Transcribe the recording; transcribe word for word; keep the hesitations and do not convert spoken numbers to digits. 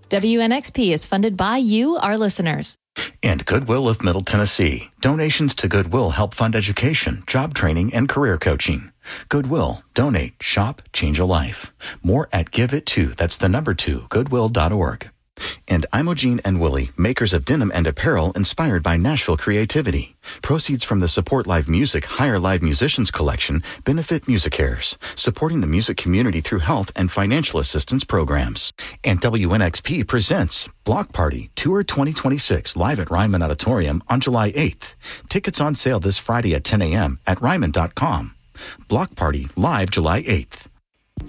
W N X P is funded by you, our listeners. And Goodwill of Middle Tennessee. Donations to Goodwill help fund education, job training, and career coaching. Goodwill. Donate. Shop. Change a life. More at Give It To. That's the number two. Goodwill dot org. And Imogene and Willie, makers of denim and apparel inspired by Nashville creativity. Proceeds from the Support Live Music Hire Live Musicians collection benefit MusiCares, supporting the music community through health and financial assistance programs. And W N X P presents Block Party Tour twenty twenty-six live at Ryman Auditorium on July eighth. Tickets on sale this Friday at ten a.m. at ryman dot com. Block Party live July eighth.